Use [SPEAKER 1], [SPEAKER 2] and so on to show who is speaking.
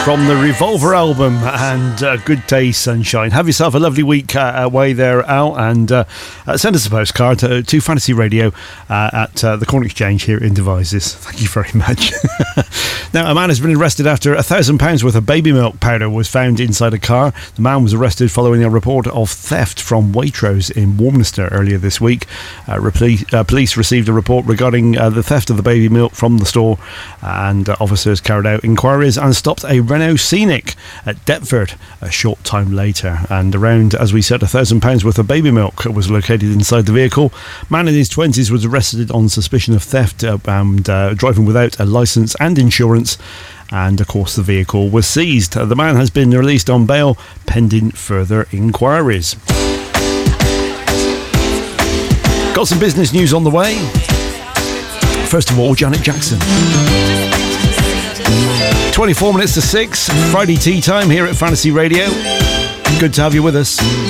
[SPEAKER 1] from the Revolver album, and Good Day Sunshine. Have yourself a lovely week away there, Al, and send us a postcard to Fantasy Radio at the Corn Exchange here in Devizes. Thank you very much. Now, a man has been arrested after £1,000 worth of baby milk powder was found inside a car. The man was arrested following a report of theft from Waitrose in Warminster earlier this week. Police received a report regarding the theft of the baby milk from the store, and officers carried out inquiries and stopped a Renault Scenic at Deptford a short time later. And around, as we said, £1,000 worth of baby milk was located inside the vehicle. Man in his 20s was arrested on suspicion of theft and driving without a licence and insurance. And of course the vehicle was seized. The man has been released on bail pending further inquiries. Got some business news on the way. First of all, Janet Jackson. 24 minutes to 6, Friday tea time here at Fantasy Radio. Good to have you with us.